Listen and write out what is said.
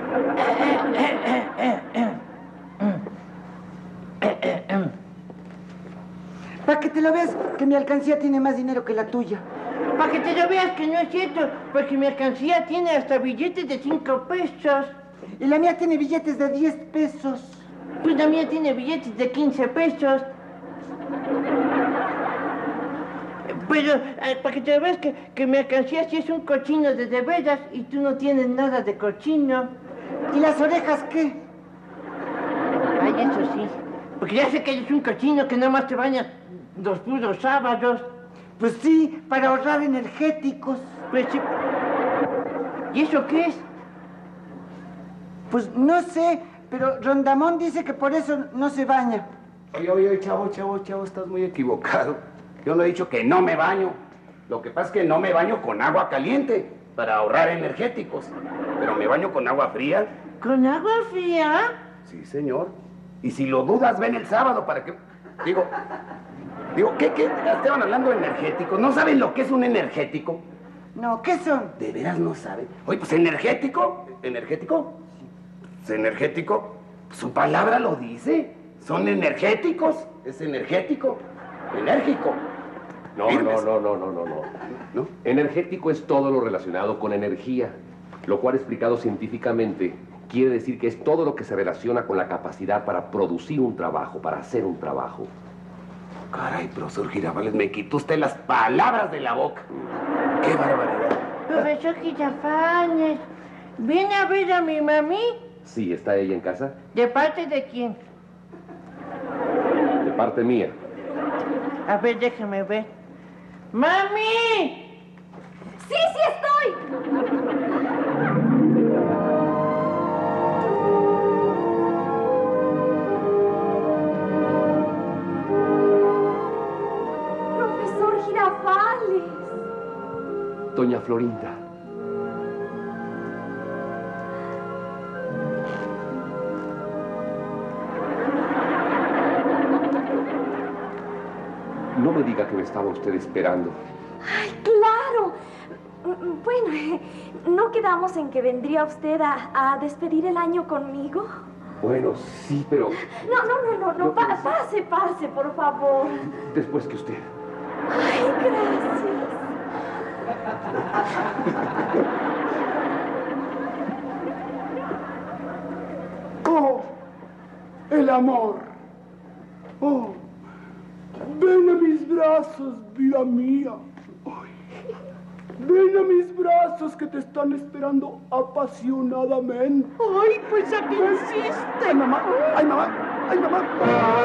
Para que te lo veas, que mi alcancía tiene más dinero que la tuya. Para que te lo veas que no es cierto, porque mi alcancía tiene hasta billetes de 5 pesos. Y la mía tiene billetes de 10 pesos. Pues la mía tiene billetes de 15 pesos. Pero para que te lo veas que mi alcancía sí es un cochino de veras y tú no tienes nada de cochino. ¿Y las orejas qué? Ay, eso sí. Porque ya sé que eres un cochino que nada más te bañas los puros sábados. Pues sí, para ahorrar energéticos. Pues sí. ¿Y eso qué es? Pues no sé, pero Rondamón dice que por eso no se baña. Oye, chavo, estás muy equivocado. Yo no he dicho que no me baño. Lo que pasa es que no me baño con agua caliente para ahorrar energéticos. Pero me baño con agua fría. ¿Con agua fría? Sí, señor. Y si lo dudas, ven el sábado para que... Digo, ¿qué? Estaban hablando de energéticos. ¿No saben lo que es un energético? No, ¿qué son? ¿De veras no saben? Oye, pues energético. Pues energético. Su palabra lo dice. Son energéticos. Es energético. Enérgico. No. ¿No? Energético es todo lo relacionado con energía, lo cual explicado científicamente quiere decir que es todo lo que se relaciona con la capacidad para producir un trabajo, para hacer un trabajo. Caray, profesor Girafales, me quitó usted las palabras de la boca. ¡Qué barbaridad! Profesor Girafales, ¿viene a ver a mi mami? Sí, ¿está ella en casa? ¿De parte de quién? De parte mía. A ver, déjame ver. ¡Mami! ¡Sí estoy! Profesor Girafales. Doña Florinda. No me diga que me estaba usted esperando. ¡Ay, claro! Bueno, ¿no quedamos en que vendría usted a despedir el año conmigo? Bueno, sí, pero... No, pase, por favor. Después que usted. Ay, gracias. ¡Oh! El amor. ¡Oh! Ven a mis brazos, vida mía. Ay. Ven a mis brazos que te están esperando apasionadamente. ¡Ay, pues a qué insiste! ¡Ay, mamá! ¡Ay, mamá! ¡Ay, mamá!